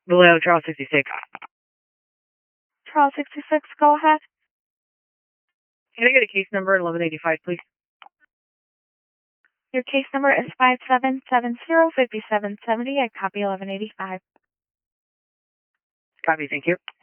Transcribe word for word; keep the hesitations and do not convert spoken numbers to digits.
Below Charles sixty-six. Charles sixty-six, go ahead. Can I get a case number eleven eighty-five, please? Your case number is five seven seven zero, five seven seven zero. I copy eleven eighty-five. Copy, thank you.